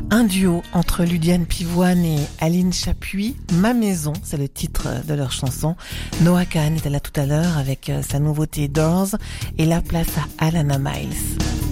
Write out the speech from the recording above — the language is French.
Un duo entre Ludiane Pivoine et Aline Chapuis. Ma maison, c'est le titre de leur chanson. Noah Kahan était là tout à l'heure avec sa nouveauté Doors et la place à Alana Miles.